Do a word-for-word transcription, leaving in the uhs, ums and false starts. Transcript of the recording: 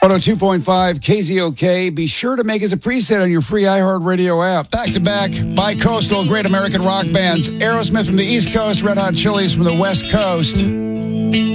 one oh two point five K Z O K. Be sure to make us a preset on your free iHeartRadio app. Back to back, bi-coastal great American rock bands. Aerosmith from the East Coast, Red Hot Chilies from the West Coast.